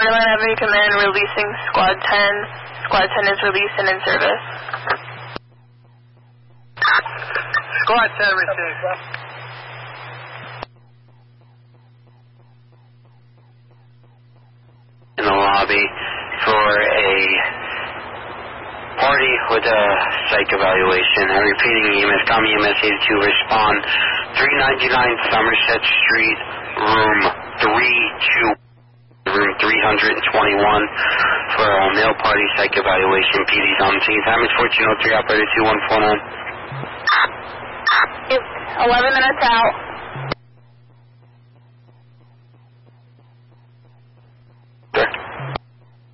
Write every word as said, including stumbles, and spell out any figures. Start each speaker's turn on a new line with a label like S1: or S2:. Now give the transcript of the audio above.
S1: Berlin Avenue Command releasing Squad ten. Squad ten is released and in service.
S2: Squad ten received.
S3: In the lobby for a party with a psych evaluation. I'm repeating E M S, com E M S eighty-two, respond three ninety-nine Somerset Street, room three two, room three twenty-one for a male party psych evaluation. P D's on the scene. Time is fourteen oh three, operator two one four nine.
S1: eleven minutes out.